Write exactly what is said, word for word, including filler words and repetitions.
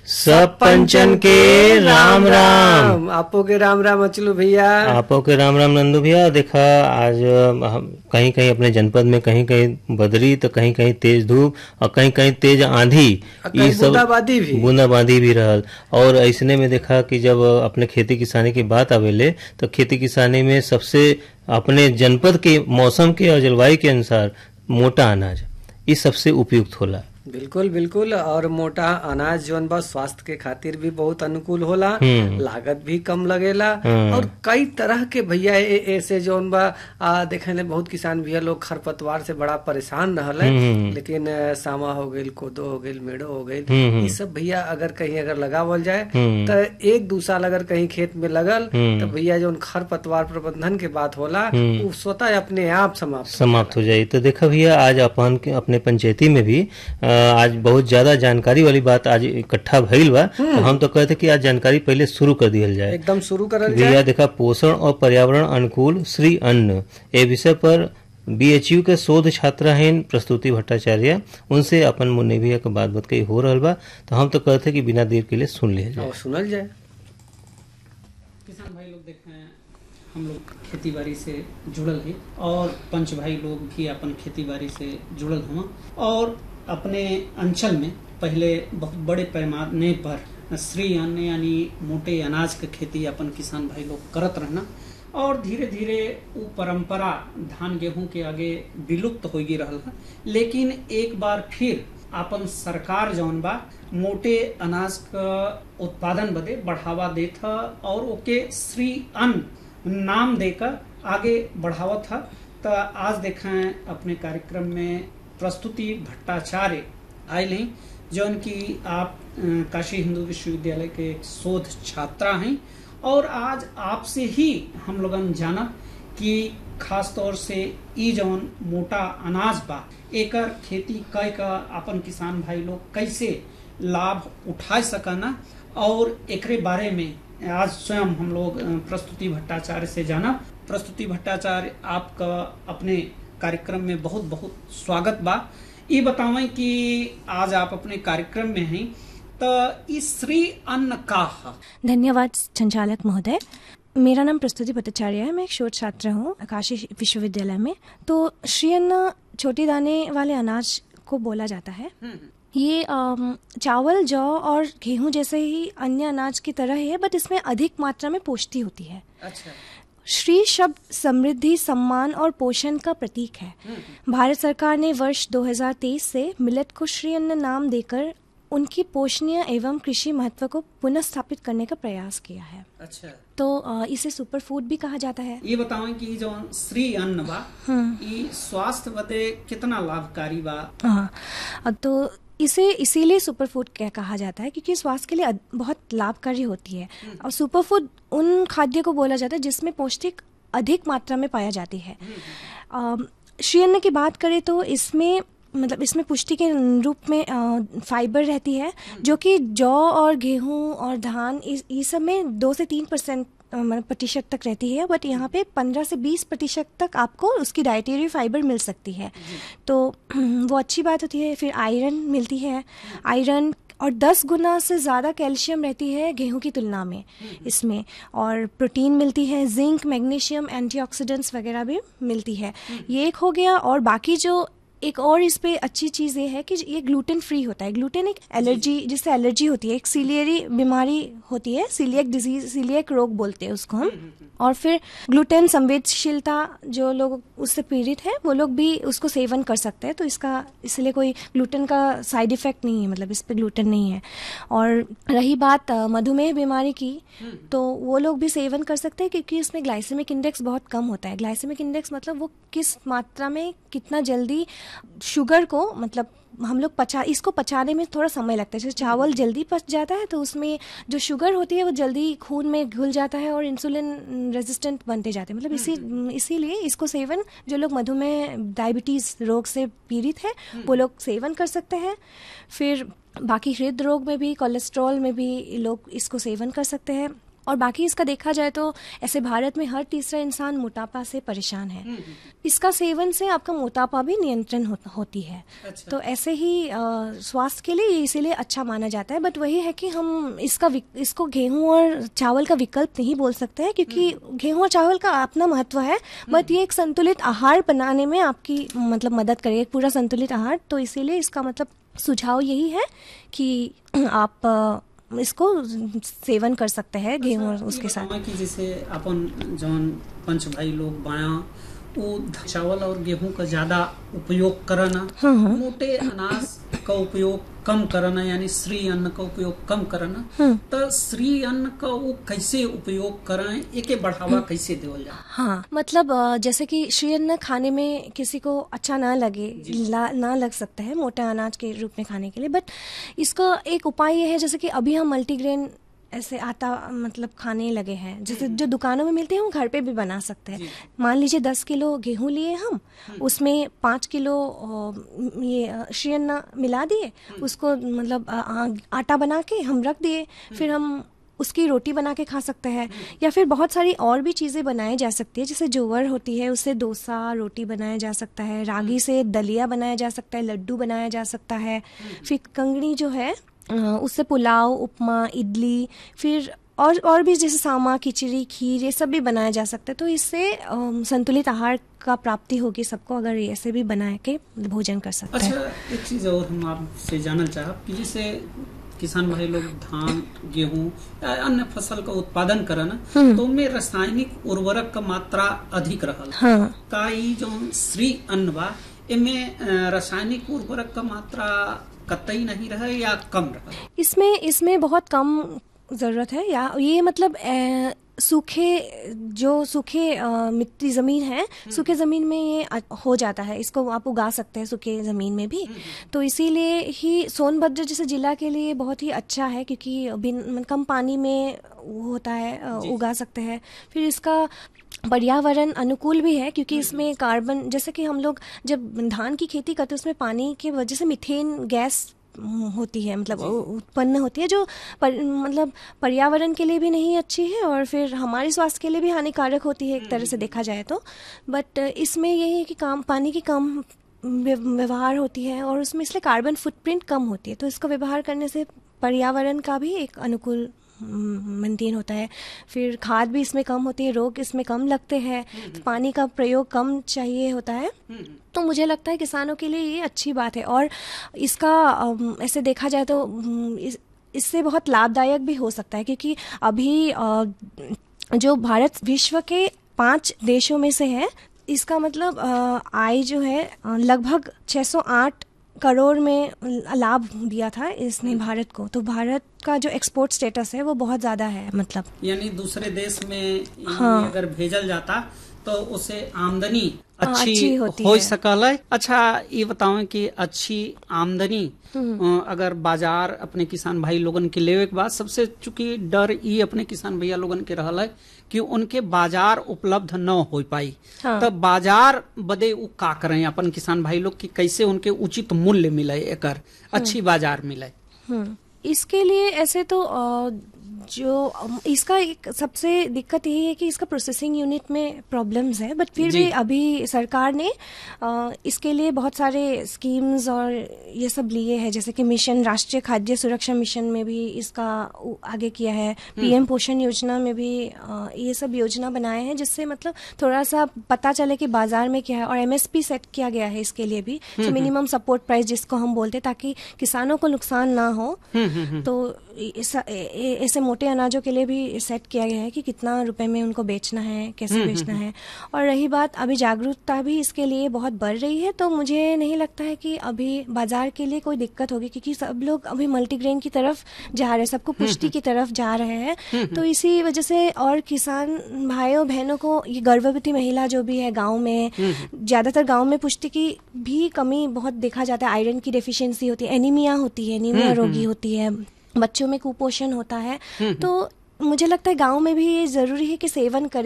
सब पंचन के राम राम। आपो के राम राम अचलू भैया। आपो के राम राम नंदू भैया। देखा आज हम कहीं कहीं अपने जनपद में कहीं कहीं बदरी तो कहीं कहीं तेज धूप और कहीं कहीं तेज आंधी, ये सब बूंदाबांदी भी बूंदाबांदी भी रहल। और ऐसने में देखा कि जब अपने खेती किसानी की बात आवेले तो खेती किसानी में सबसे अपने जनपद के मौसम के और जलवायु के अनुसार मोटा अनाज ये सबसे उपयुक्त होला। बिल्कुल बिल्कुल। और मोटा अनाज जौन बा स्वास्थ्य के खातिर भी बहुत अनुकूल होला, लागत भी कम लगेला और कई तरह के भैया ऐसे जौन बा देखे ले बहुत किसान भैया लोग खरपतवार से बड़ा परेशान रहल है, लेकिन सामा हो गईल, कोदो हो गईल, मेढ़ो हो गईल, ये सब भैया अगर कहीं अगर लगावल जाए तो एक दो साल अगर कहीं खेत में लगल तो भैया जौन खरपतवार प्रबंधन के बात होला वो स्वतः अपने आप समाप्त समाप्त हो जाये। तो देखा भैया आज अपन अपने पंचायती में भी आज बहुत ज्यादा जानकारी वाली बात आज इकट्ठा भइल बा, तो हम तो कहते कि आज जानकारी पहले शुरू कर दिया जाए, एकदम शुरू करल जाए। भैया देखा पोषण और पर्यावरण अनुकूल श्री अन्न ए विषय पर बीएचयू के शोध छात्रा हैं प्रस्तुति भट्टाचार्य, उनसे अपन मुन्ने भैया के बात बात कही हो रहा बा, तो हम तो कहते कि बिना देर के लिए सुन लिया जाए। सुनल जाए। किसान भाई लोग देखें हम लोग खेती बाड़ी से जुड़ल है और पंच भाई लोग भी अपन खेती बाड़ी से जुड़ल हुआ और अपने अंचल में पहले बहुत बड़े पैमाने पर श्री अन्न यानी मोटे अनाज के खेती अपन किसान भाई लोग करत रहना और धीरे धीरे वो परंपरा धान गेहूं के आगे विलुप्त हो गई रहल है। लेकिन एक बार फिर अपन सरकार जौन बा मोटे अनाज का उत्पादन बदे बढ़ावा देत है और ओके श्री अन्न नाम देकर आगे बढ़ावत है। तो आज देखें अपने कार्यक्रम में प्रस्तुति भट्टाचार्य आये हैं जौन की आप काशी हिंदू विश्वविद्यालय के एक शोध छात्रा हैं और आज आपसे ही हम लोगन जाना कि खास तौर से ई जौन मोटा अनाज बा एकर खेती कई का अपन किसान भाई लोग कैसे लाभ उठा सकना और एकरे बारे में आज स्वयं हम लोग प्रस्तुति भट्टाचार्य से जाना। प्रस्तुति भट्टाचार्य आपका अपने कार्यक्रम में बहुत बहुत स्वागत बा। ये बतावें कि आज आप अपने कार्यक्रम में हैं तो इस श्री अन्न का है। धन्यवाद संचालक महोदय। मेरा नाम प्रस्तुति भट्टाचार्य है, मैं एक शोध छात्र हूँ काशी विश्वविद्यालय में। तो श्री अन्न छोटे दाने वाले अनाज को बोला जाता है। ये चावल, जौ और गेहूं जैसे ही अन्य अनाज की तरह है, बट इसमें अधिक मात्रा में पौष्टिक होती है। अच्छा। श्री शब्द समृद्धि, सम्मान और पोषण का प्रतीक है। भारत सरकार ने वर्ष दो हज़ार तेईस से मिलेट को श्री अन्न नाम देकर उनकी पोषणीय एवं कृषि महत्व को पुनः स्थापित करने का प्रयास किया है। अच्छा। तो इसे सुपर फूड भी कहा जाता है। ये बताओ कि जो श्री अन्न बा ये स्वास्थ्य बदे कितना लाभकारी बा? हाँ, तो इसे इसीलिए सुपर फूड क्या कहा जाता है क्योंकि स्वास्थ्य के लिए बहुत लाभकारी होती है। और सुपर फूड उन खाद्य को बोला जाता है जिसमें पौष्टिक अधिक मात्रा में पाया जाती है। श्री अन्न की बात करें तो इसमें मतलब इसमें पुष्टि के रूप में फाइबर रहती है जो कि जौ और गेहूं और धान इस सब में दो से तीन परसेंट प्रतिशत तक रहती है, बट यहाँ पे पंद्रह से बीस प्रतिशत तक आपको उसकी डाइटरी फाइबर मिल सकती है, तो वो अच्छी बात होती है। फिर आयरन मिलती है, आयरन और दस गुना से ज़्यादा कैल्शियम रहती है गेहूं की तुलना में इसमें, और प्रोटीन मिलती है, जिंक, मैग्नीशियम, एंटीऑक्सीडेंट्स वगैरह भी मिलती है। ये एक हो गया। और बाकी जो एक और इस पे अच्छी चीज़ ये है कि ये ग्लूटेन फ्री होता है। ग्लूटेन एक एलर्जी, जिससे एलर्जी होती है, एक सीलियरी बीमारी होती है, सीलियक डिजीज, सीलियक रोग बोलते हैं उसको हम। और फिर ग्लूटेन संवेदनशीलता जो लोग उससे पीड़ित है वो लोग भी उसको सेवन कर सकते हैं, तो इसका इसलिए कोई ग्लूटेन का साइड इफेक्ट नहीं है, मतलब इस पे ग्लूटेन नहीं है। और रही बात मधुमेह बीमारी की, तो वो लोग भी सेवन कर सकते हैं क्योंकि इसमें ग्लाइसेमिक इंडेक्स बहुत कम होता है। ग्लाइसेमिक इंडेक्स मतलब वो किस मात्रा में कितना जल्दी शुगर को मतलब हम लोग पचा इसको पचाने में थोड़ा समय लगता है। जैसे चावल जल्दी पच जाता है तो उसमें जो शुगर होती है वो जल्दी खून में घुल जाता है और इंसुलिन रेजिस्टेंट बनते जाते हैं। मतलब इसी इसीलिए इसको सेवन जो लोग मधुमेह डायबिटीज़ रोग से पीड़ित है वो लोग सेवन कर सकते हैं। फिर बाकी हृदय रोग में भी, कोलेस्ट्रॉल में भी लोग इसको सेवन कर सकते हैं। और बाकी इसका देखा जाए तो ऐसे भारत में हर तीसरा इंसान मोटापा से परेशान है। इसका सेवन से आपका मोटापा भी नियंत्रण हो, होती है। अच्छा। तो ऐसे ही आ, स्वास्थ्य के लिए इसीलिए अच्छा माना जाता है। बट वही है कि हम इसका इसको गेहूं और चावल का विकल्प नहीं बोल सकते हैं, क्योंकि गेहूं और चावल का अपना महत्व है, बट ये एक संतुलित आहार बनाने में आपकी मतलब मदद करेगा, एक पूरा संतुलित आहार। तो इसीलिए इसका मतलब सुझाव यही है कि आप इसको सेवन कर सकते हैं गेहूं और उसके साथ। कि जैसे अपन जौन पंच भाई लोग बाया वो चावल और गेहूं का ज्यादा उपयोग करना, हाँ हाँ। मोटे अनाज का उपयोग कम करना, यानी श्री अन्न का उपयोग कम करना। तो श्री अन्न का वो कैसे उपयोग करें, एके बढ़ावा कैसे देवल जाए? हाँ, मतलब जैसे कि श्री अन्न खाने में किसी को अच्छा ना लगे, ला, ना लग सकता है मोटे अनाज के रूप में खाने के लिए, बट इसका एक उपाय ये है, जैसे कि अभी हम मल्टीग्रेन ऐसे आटा मतलब खाने लगे हैं, जैसे जो दुकानों में मिलते हैं हम घर पे भी बना सकते हैं। मान लीजिए दस किलो गेहूं लिए हम, उसमें पाँच किलो ये श्री अन्न मिला दिए, उसको मतलब आटा बना के हम रख दिए, फिर हम उसकी रोटी बना के खा सकते हैं। या फिर बहुत सारी और भी चीज़ें बनाई जा सकती है, जैसे जोवर होती है उससे डोसा रोटी बनाया जा सकता है, रागी से दलिया बनाया जा सकता है, लड्डू बनाया जा सकता है, फिर कंगनी जो है उससे पुलाव, उपमा, इडली, फिर और और भी जैसे सामा, खिचड़ी, खीर, ये सब भी बनाया जा सकता है। तो इससे संतुलित आहार का प्राप्ति होगी सबको, अगर ऐसे भी बना के भोजन कर सकते हैं। अच्छा, एक चीज़ और हम आपसे जानना चाहब कि जैसे किसान भाई लोग धान, गेहूं या अन्य फसल का उत्पादन करना, तो उनमें रासायनिक उर्वरक का मात्रा अधिक रहल। हाँ। का ई जो श्री अन्न बा, इनमें रासायनिक उर्वरक का मात्रा कतई नहीं रहे या कम रहे? इसमें इसमें बहुत कम जरूरत है, या ये मतलब ए, सूखे जो सूखे मिट्टी ज़मीन है, सूखे ज़मीन में ये हो जाता है, इसको आप उगा सकते हैं सूखे ज़मीन में भी। तो इसीलिए ही सोनभद्र जैसे जिला के लिए बहुत ही अच्छा है, क्योंकि बिन कम पानी में होता है, उगा सकते हैं। फिर इसका पर्यावरण अनुकूल भी है, क्योंकि इसमें कार्बन, जैसे कि हम लोग जब धान की खेती करते हैं उसमें पानी की वजह से मीथेन गैस होती है, मतलब उत्पन्न होती है, जो पर, मतलब पर्यावरण के लिए भी नहीं अच्छी है और फिर हमारे स्वास्थ्य के लिए भी हानिकारक होती है एक तरह से देखा जाए तो। बट इसमें यही है कि काम पानी की कम व्यवहार होती है और उसमें इसलिए कार्बन फुटप्रिंट कम होती है, तो इसका व्यवहार करने से पर्यावरण का भी एक अनुकूल मेंटेन होता है। फिर खाद भी इसमें कम होती है, रोग इसमें कम लगते हैं, तो पानी का प्रयोग कम चाहिए होता है। तो मुझे लगता है किसानों के लिए ये अच्छी बात है, और इसका ऐसे देखा जाए तो इस, इससे बहुत लाभदायक भी हो सकता है, क्योंकि अभी जो भारत विश्व के पांच देशों में से है, इसका मतलब आय जो है लगभग छह सौ आठ करोड़ में लाभ दिया था इसने भारत को। तो भारत का जो एक्सपोर्ट स्टेटस है वो बहुत ज्यादा है, मतलब यानी दूसरे देश में हाँ। अगर भेजल जाता तो उसे आमदनी अच्छी, अच्छी हो सकल है। अच्छा, ये बताओ कि अच्छी आमदनी अगर बाजार अपने किसान भाई लोगन के लेवे के बाद, सबसे चूंकि डर ये अपने किसान भैया लोगन के रहल है कि उनके बाजार उपलब्ध न हो पाई, हाँ। तो बाजार बदे उ का करें अपन किसान भाई लोग की, कैसे उनके उचित मूल्य मिले, एकर अच्छी बाजार मिले? इसके लिए ऐसे तो जो इसका एक सबसे दिक्कत यही है कि इसका प्रोसेसिंग यूनिट में प्रॉब्लम्स है, बट फिर भी अभी सरकार ने इसके लिए बहुत सारे स्कीम्स और ये सब लिए हैं, जैसे कि मिशन, राष्ट्रीय खाद्य सुरक्षा मिशन में भी इसका आगे किया है, पीएम पोषण योजना में भी ये सब योजना बनाए हैं, जिससे मतलब थोड़ा सा पता चले कि बाजार में क्या है, और एमएसपी सेट किया गया है इसके लिए भी, तो मिनिमम सपोर्ट प्राइस जिसको हम बोलते हैं, ताकि किसानों को नुकसान ना हो। तो ऐसे मोटे अनाजों के लिए भी सेट किया गया है कि कितना रुपए में उनको बेचना है, कैसे बेचना है। और रही बात, अभी जागरूकता भी इसके लिए बहुत बढ़ रही है, तो मुझे नहीं लगता है कि अभी बाजार के लिए कोई दिक्कत होगी, क्योंकि सब लोग अभी मल्टीग्रेन की तरफ जा रहे हैं, सबको पुष्टि की तरफ जा रहे हैं। तो इसी वजह से और किसान भाइयों बहनों को, ये गर्भवती महिला जो भी है गाँव में, ज्यादातर गाँव में पुष्टि की भी कमी बहुत देखा जाता है, आयरन की डेफिशिएंसी होती है, एनीमिया होती है, एनीमिया रोगी होती है, बच्चों में कुपोषण होता है। तो मुझे लगता है गांव में भी ये जरूरी है कि सेवन करें।